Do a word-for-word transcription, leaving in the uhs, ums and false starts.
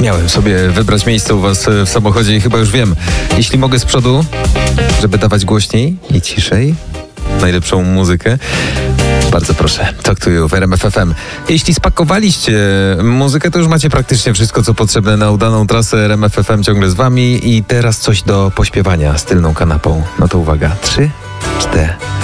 Miałem sobie wybrać miejsce u was w samochodzie i chyba już wiem. Jeśli mogę z przodu, żeby dawać głośniej i ciszej najlepszą muzykę, bardzo proszę, Talk to You w R M F F M. Jeśli spakowaliście muzykę, to już macie praktycznie wszystko, co potrzebne na udaną trasę. R M F F M ciągle z wami i teraz coś do pośpiewania z tylną kanapą. No to uwaga, trzy, cztery.